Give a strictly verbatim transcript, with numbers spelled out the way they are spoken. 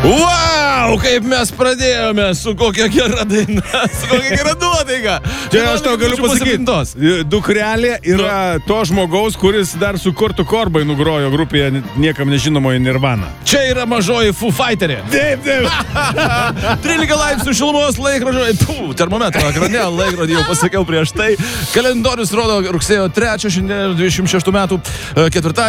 Wow, kaip mes pradėjome, su kokia gera daina, su kokia gera nuotaika. Čia aš tau galiu pasakyti, dukrelė yra nu. To žmogaus, kuris dar su Kurtu Korbainu grojo grupėje niekam nežinomoje Nirvana. Čia yra mažoji Foo Fighterė. Taip, taip. trylika laipsnių šilumos laikrodžio, tų, termometro ekrane, laikrodį jau pasakiau prieš tai. Kalendorius rodo rugsėjo trečią, šiandien dvidešimt šeštų metų ketvirtadienį.